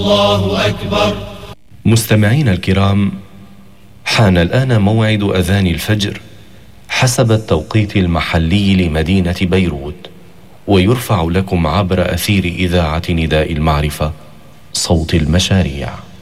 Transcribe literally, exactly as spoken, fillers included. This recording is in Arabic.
الله أكبر. مستمعين الكرام، حان الآن موعد أذان الفجر حسب التوقيت المحلي لمدينة بيروت، ويرفع لكم عبر أثير إذاعة نداء المعرفة صوت المشاريع.